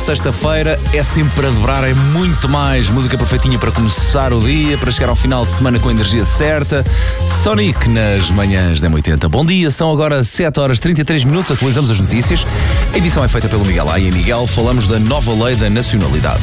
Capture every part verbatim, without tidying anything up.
sexta-feira é sempre para dobrar, é muito mais música perfeitinha para começar o dia, para chegar ao final de semana com a energia certa. Sonic nas manhãs da M oitenta. Bom dia, são agora sete horas e trinta e três minutos, atualizamos as notícias. A edição é feita pelo Miguel A. E em Miguel falamos da nova lei da nacionalidade.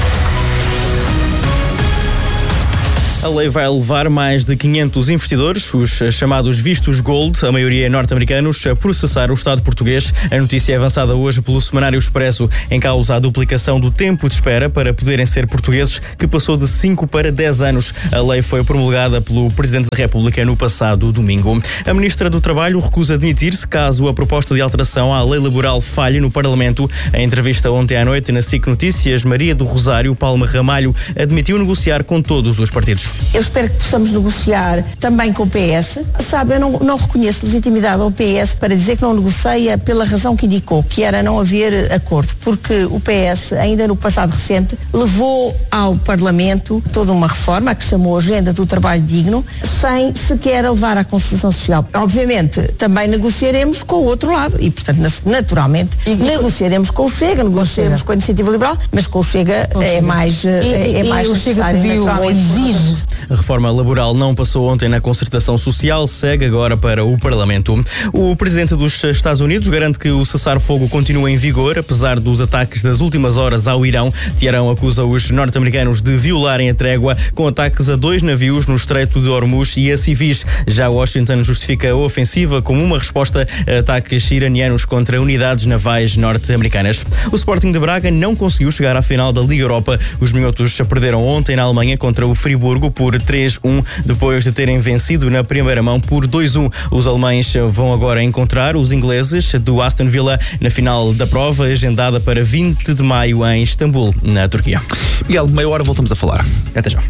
A lei vai levar mais de quinhentos investidores, os chamados vistos Gold, a maioria norte-americanos, a processar o Estado português. A notícia é avançada hoje pelo Semanário Expresso. Em causa a duplicação do tempo de espera para poderem ser portugueses, que passou de cinco para dez anos. A lei foi promulgada pelo Presidente da República no passado domingo. A Ministra do Trabalho recusa admitir-se caso a proposta de alteração à lei laboral falhe no Parlamento. Em entrevista ontem à noite na S I C Notícias, Maria do Rosário Palma Ramalho admitiu negociar com todos os partidos. Eu espero que possamos negociar também com o P S. Sabe, eu não, não reconheço legitimidade ao P S para dizer que não negocia pela razão que indicou, que era não haver acordo, porque o P S, ainda no passado recente, levou ao Parlamento toda uma reforma, a que chamou Agenda do Trabalho Digno, sem sequer levar à Constituição Social. Obviamente, também negociaremos com o outro lado e, portanto, naturalmente, e, negociaremos com o Chega, negociaremos com, com a Iniciativa Liberal, mas com o Chega com é Chega. mais, e, é, é mais e necessário, o Chega pediu ou exige. A reforma laboral não passou ontem na concertação social, segue agora para o Parlamento. O presidente dos Estados Unidos garante que o cessar-fogo continua em vigor, apesar dos ataques das últimas horas ao Irão. Teherão acusa os norte-americanos de violarem a trégua com ataques a dois navios no Estreito de Hormuz e a civis. Já Washington justifica a ofensiva como uma resposta a ataques iranianos contra unidades navais norte-americanas. O Sporting de Braga não conseguiu chegar à final da Liga Europa. Os minhotos perderam ontem na Alemanha contra o Friburgo por três a um, depois de terem vencido na primeira mão por dois a um. Os alemães vão agora encontrar os ingleses do Aston Villa na final da prova, agendada para vinte de maio em Istambul, na Turquia. Miguel, meia hora voltamos a falar. Até já.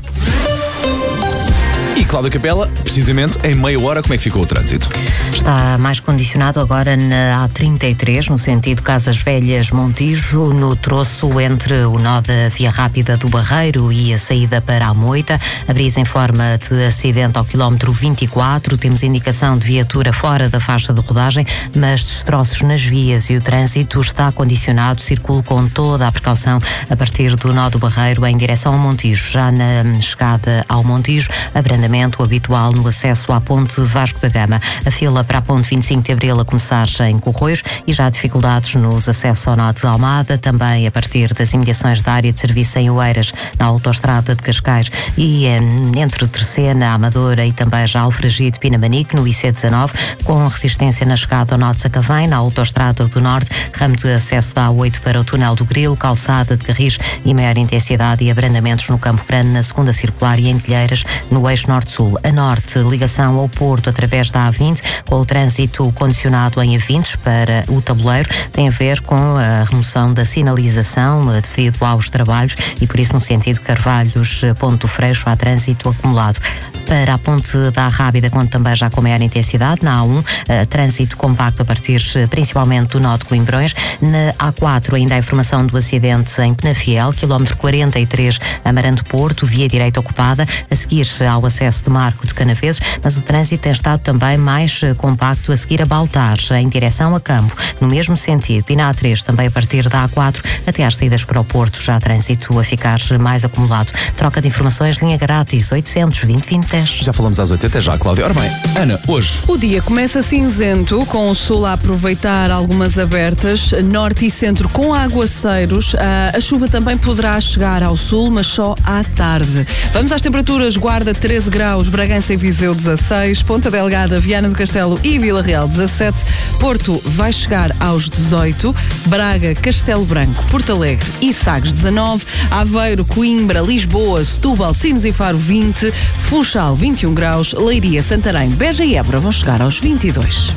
E Cláudia Capela, precisamente em meia hora, como é que ficou o trânsito? Está mais condicionado agora na A trinta e três, no sentido Casas Velhas-Montijo, no troço entre o nó da Via Rápida do Barreiro e a saída para a Moita. A Brisa informa de acidente ao quilómetro vinte e quatro. Temos indicação de viatura fora da faixa de rodagem, mas destroços nas vias e o trânsito está condicionado. Circule com toda a precaução a partir do nó do Barreiro em direção ao Montijo. Já na chegada ao Montijo, abrandamento habitual no acesso à Ponte Vasco da Gama. A fila para a Ponte vinte e cinco de Abril a começar em Corroios e já há dificuldades nos acessos ao nó de Almada, também a partir das imediações da área de serviço em Oeiras, na autoestrada de Cascais e entre Terceira, Amadora e também já Alfragide, Pinamanique, no I C dezanove, com resistência na chegada ao nó de Sacavém, na autoestrada do Norte, ramo de acesso da A oito para o túnel do Grilo, calçada de Carris e maior intensidade e abrandamentos no Campo Grande, na segunda circular e em Telheiras, no eixo norte-sul. A norte, ligação ao Porto através da A vinte, com o trânsito condicionado em A vinte para o Tabuleiro, tem a ver com a remoção da sinalização devido aos trabalhos e por isso no sentido Carvalhos, Ponto Freixo, há trânsito acumulado. Para a Ponte da Rábida, conta também já com maior intensidade, na A um, trânsito compacto a partir principalmente do nó de Coimbrões. Na A quatro, ainda a informação do acidente em Penafiel, quilómetro quarenta e três, Amarante Porto, via direita ocupada, a seguir ao acesso de Marco de Canaveses, mas o trânsito tem estado também mais compacto a seguir a Baltar, em direção a Campo, no mesmo sentido. E na A três, também a partir da A quatro, até às saídas para o Porto, já há trânsito a ficar mais acumulado. Troca de informações, linha grátis, oitocentos, vinte, vinte, dez. Já falamos às oito, até já, Cláudia. Ora bem, Ana, hoje... O dia começa cinzento, com o sul a aproveitar algumas abertas, norte e centro com aguaceiros. A chuva também poderá chegar ao sul, mas só à tarde. Vamos às temperaturas. Guarda treze graus, Bragança e Viseu dezasseis, Ponta Delgada, Viana do Castelo e Vila Real dezasete, Porto vai chegar aos dezoito, Braga, Castelo Branco, Porto Alegre e Sagres dezanove, Aveiro, Coimbra, Lisboa, Setúbal, Sines e Faro vinte, Funchal vinte e um graus, Leiria, Santarém, Beja e Évora vão chegar aos vinte e dois.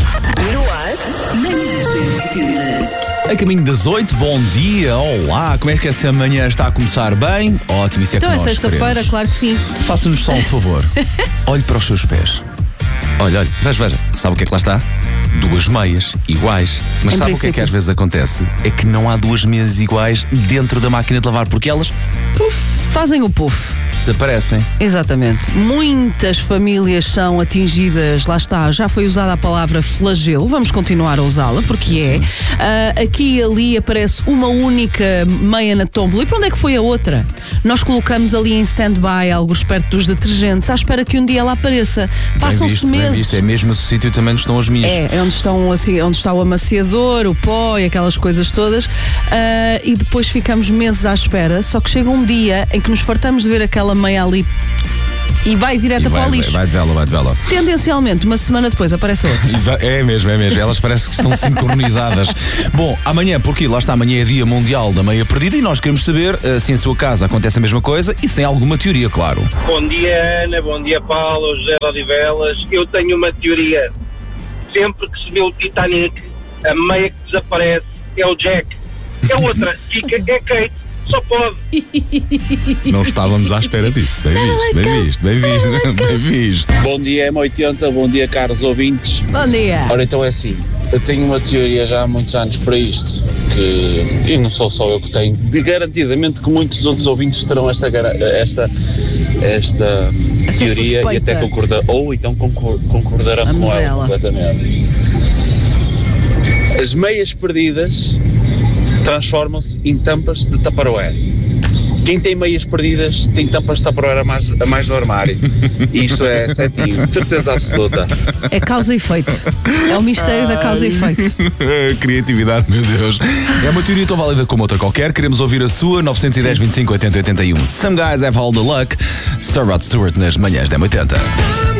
A caminho das oito, bom dia, olá, como é que essa manhã está a começar bem? Ótimo, isso é então que é nós sexta-feira, queremos. claro que sim. Faça-nos só um favor, olhe para os seus pés. Olha, olha, veja, veja, sabe o que é que lá está? Duas meias iguais. Mas Em sabe princípio. O que é que às vezes acontece? É que não há duas meias iguais dentro da máquina de lavar, porque elas... Puf, fazem o puff. desaparecem. Exatamente. Muitas famílias são atingidas, lá está, já foi usada a palavra flagelo, vamos continuar a usá-la, porque é. Uh, aqui e ali aparece uma única meia na tómbola. E para onde é que foi a outra? Nós colocamos ali em stand-by, alguns perto dos detergentes, à espera que um dia ela apareça. Passam-se meses. Isto é mesmo o sítio também onde estão as minhas. É, é onde, estão, assim, onde está o amaciador, o pó e aquelas coisas todas. Uh, e depois ficamos meses à espera, só que chega um dia em que nos fartamos de ver aquela meia ali e vai direta vai, para o lixo. Vai de vela, vai de vela. Tendencialmente, uma semana depois aparece outra. É mesmo, é mesmo. Elas parecem que estão sincronizadas. Bom, amanhã, porque lá está, amanhã é Dia Mundial da Meia Perdida e nós queremos saber uh, se em sua casa acontece a mesma coisa e se tem alguma teoria, claro. Bom dia, Ana. Bom dia, Paulo. José de Odivelas. Eu tenho uma teoria. Sempre que se vê o Titanic, a meia que desaparece é o Jack. É outra. Fica, é Kate. Só pode. Não estávamos à espera disso. Bem visto, bem visto, bem visto, bem visto. Bom dia, M oitenta, bom dia, caros ouvintes. Bom dia. Ora, então é assim, eu tenho uma teoria já há muitos anos para isto, que, e não sou só eu que tenho, de garantidamente que muitos outros ouvintes terão esta, esta, esta teoria suspeita. E até concordar, ou então concor, concordarão Vamos com ela, ela completamente. As meias perdidas transformam-se em tampas de Tupperware. Quem tem meias perdidas tem tampas de Tupperware a mais, a mais no armário. E isto é certinho, de certeza absoluta. É causa e efeito. É o mistério da causa e efeito. Criatividade, meu Deus. É uma teoria tão válida como outra qualquer. Queremos ouvir a sua. nove um zero, vinte e cinco, oitenta, oitenta e um. Some guys have all the luck. Sir Rod Stewart nas manhãs da M oitenta.